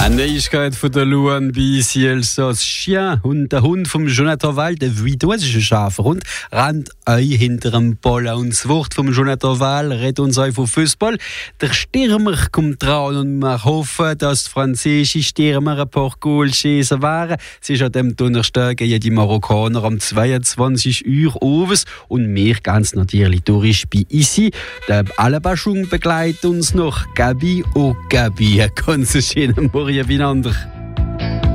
Eine Neuigkeit von der Luan BCL das Chien und der Hund vom Jonathan Wall, der vietnamesische Schafhund, rennt euch hinter dem Ball. Und das Wort vom Jonathan Wall redet uns euch von Fußball. Der Stürmer kommt dran und wir hoffen, dass die französischen Stürmer ein paar Goal schießen werden. Es ist an dem Donnerstag die Marokkaner am 22 Uhr abends und wir ganz natürlich durch bei Isi. Der Alabaschung begleitet uns noch Gabi. Oh Gabi, ganz schönen Morgen miteinander.